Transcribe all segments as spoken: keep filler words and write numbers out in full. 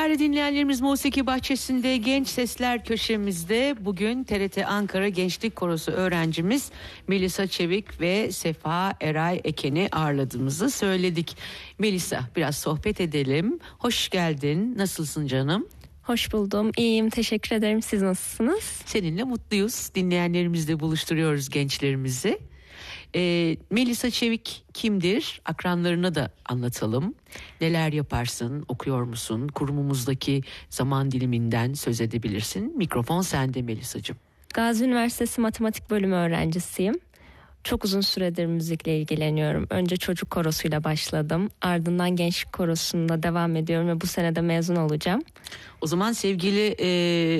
Değerli dinleyenlerimiz, Musiki Bahçesi'nde Genç Sesler köşemizde bugün T R T Ankara Gençlik Korosu öğrencimiz Melisa Çevik ve Sefa Eray Eken'i ağırladığımızı söyledik. Melisa, biraz sohbet edelim. Hoş geldin. Nasılsın canım? Hoş buldum. İyiyim. Teşekkür ederim. Siz nasılsınız? Seninle mutluyuz. Dinleyenlerimizle buluşturuyoruz gençlerimizi. Ee, Melisa Çevik kimdir? Akranlarına da anlatalım. Neler yaparsın? Okuyor musun? Kurumumuzdaki zaman diliminden söz edebilirsin. Mikrofon sende Melisacığım. Gazi Üniversitesi Matematik Bölümü öğrencisiyim. Çok uzun süredir müzikle ilgileniyorum. Önce çocuk korosuyla başladım. Ardından gençlik korosunda devam ediyorum ve bu sene de mezun olacağım. O zaman sevgili e,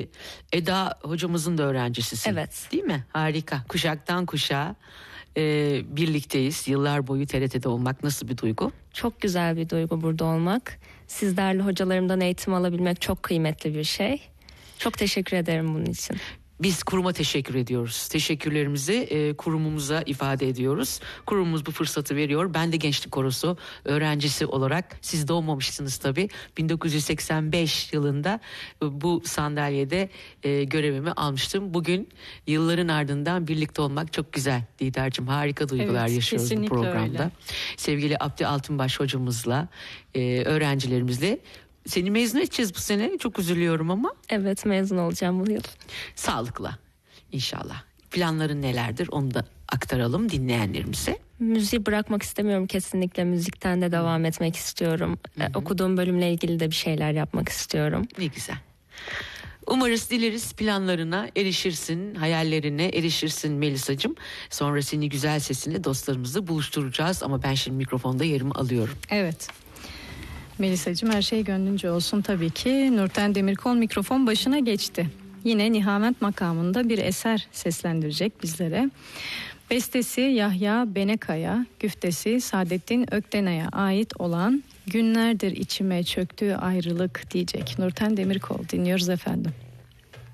Eda hocamızın da öğrencisisin. Evet. Değil mi? Harika. Kuşaktan kuşağa e, birlikteyiz. Yıllar boyu T R T'de olmak nasıl bir duygu? Çok güzel bir duygu burada olmak. Sizlerle hocalarımdan eğitim alabilmek çok kıymetli bir şey. Çok teşekkür ederim bunun için. Biz kuruma teşekkür ediyoruz. Teşekkürlerimizi e, kurumumuza ifade ediyoruz. Kurumumuz bu fırsatı veriyor. Ben de Gençlik Korosu öğrencisi olarak, siz doğmamışsınız tabii, bin dokuz yüz seksen beş yılında e, bu sandalyede e, görevimi almıştım. Bugün yılların ardından birlikte olmak çok güzel Didar'cığım. Harika duygular Evet, yaşıyoruz bu programda. Öyle. Sevgili Abdi Altınbaş hocamızla, e, öğrencilerimizle. Seni mezun edeceğiz bu sene. Çok üzülüyorum ama. Evet, mezun olacağım bu yıl. Sağlıkla inşallah. Planların nelerdir onu da aktaralım dinleyenlerimize. Müziği bırakmak istemiyorum kesinlikle. Müzikten de devam etmek istiyorum. Hı-hı. Okuduğum bölümle ilgili de bir şeyler yapmak istiyorum. Ne güzel. Umarız, dileriz planlarına erişirsin, hayallerine erişirsin Melisacığım. Sonra seni güzel sesini dostlarımızla buluşturacağız ama ben şimdi mikrofonda yerimi alıyorum. Evet. Melisacığım, her şey gönlünce olsun tabii ki. Nurten Demirkol mikrofon başına geçti. Yine Nihavent makamında bir eser seslendirecek bizlere. Bestesi Yahya Benekaya, güftesi Saadettin Öktenay'a ait olan Günlerdir içime çöktüğü ayrılık diyecek Nurten Demirkol. Dinliyoruz efendim.